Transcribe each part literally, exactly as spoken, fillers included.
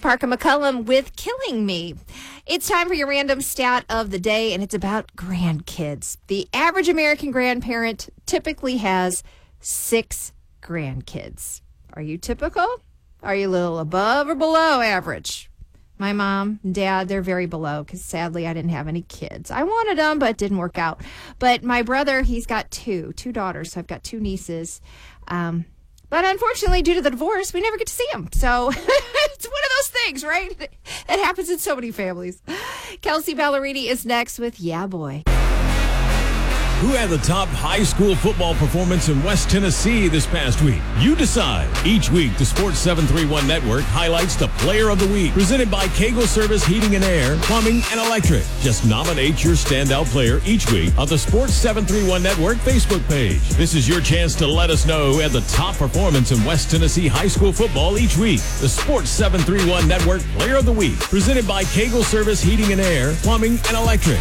Parker McCullum with Killing Me. It's time for your random stat of the day, and it's about grandkids. The average American grandparent typically has six grandkids. Are you typical? Are you a little above or below average? My mom and dad, they're very below because sadly I didn't have any kids. I wanted them, but it didn't work out. But my brother, he's got two, two daughters. So I've got two nieces. Um, but unfortunately, due to the divorce, we never get to see them. So it's one of those things, right? That happens in so many families. Kelsey Ballerini is next with Yeah Boy. Who had the top high school football performance in West Tennessee this past week? You decide. Each week, the Sports seven thirty-one Network highlights the Player of the Week, presented by Kegel Service Heating and Air, Plumbing, and Electric. Just nominate your standout player each week on the Sports seven thirty-one Network Facebook page. This is your chance to let us know who had the top performance in West Tennessee high school football each week. The Sports seven thirty-one Network Player of the Week, presented by Kegel Service Heating and Air, Plumbing, and Electric.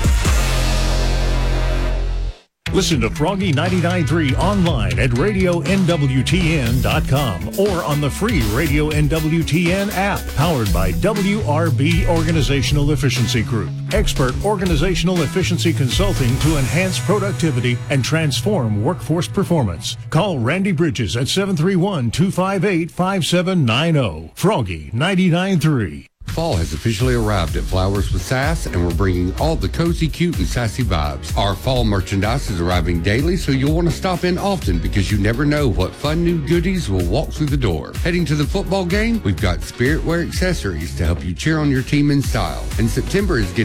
Listen to Froggy ninety-nine point three online at radio n w t n dot com or on the free Radio N W T N app, powered by W R B Organizational Efficiency Group. Expert organizational efficiency consulting to enhance productivity and transform workforce performance. Call Randy Bridges at seven three one, two five eight, five seven nine zero. Froggy ninety-nine point three. Fall has officially arrived at Flowers with Sass, and we're bringing all the cozy, cute, and sassy vibes. Our fall merchandise is arriving daily, so you'll want to stop in often because you never know what fun new goodies will walk through the door. Heading to the football game? We've got Spirit Wear accessories to help you cheer on your team in style. And September is getting